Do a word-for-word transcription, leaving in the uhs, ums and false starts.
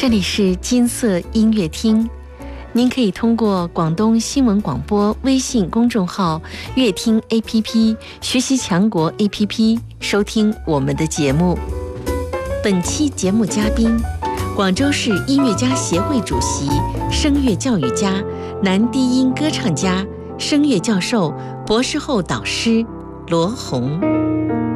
这里是金色音乐厅，您可以通过广东新闻广播微信公众号、乐听 A P P、学习强国 A P P 收听我们的节目。本期节目嘉宾，广州市音乐家协会主席、声乐教育家、男低音歌唱家、声乐教授、博士后导师罗红。